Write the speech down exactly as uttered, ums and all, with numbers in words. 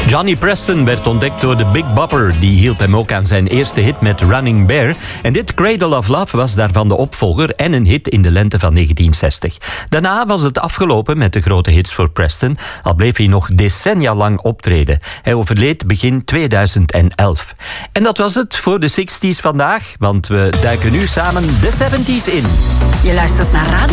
Johnny Preston werd ontdekt door de Big Bopper. Die hielp hem ook aan zijn eerste hit met Running Bear. En dit Cradle of Love was daarvan de opvolger en een hit in de lente van negentien zestig. Daarna was het afgelopen met de grote hits voor Preston, al bleef hij nog decennia lang optreden. Hij overleed begin tweeduizend elf. En dat was het voor de zestig's vandaag, want we duiken nu samen de zeventig's in. Je luistert naar Radio